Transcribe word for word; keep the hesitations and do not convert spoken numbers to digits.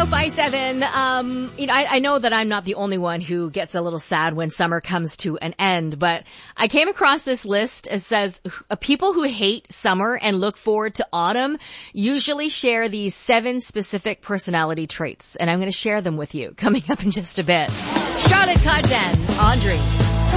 oh five seven. Um, you know, I, I know that I'm not the only one who gets a little sad when summer comes to an end, but I came across this list. It says uh, people who hate summer and look forward to autumn usually share these seven specific personality traits, and I'm going to share them with you coming up in just a bit. Charlotte Codden, Audrey.